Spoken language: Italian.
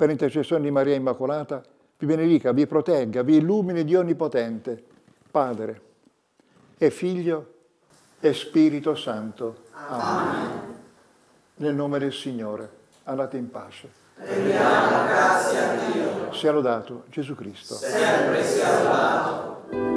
per intercessione di Maria Immacolata, vi benedica, vi protegga, vi illumini Dio Onnipotente, Padre e Figlio e Spirito Santo. Amen. Nel nome del Signore, andate in pace. Rendiamo grazie a Dio. Sia lodato Gesù Cristo. Sempre sia lodato.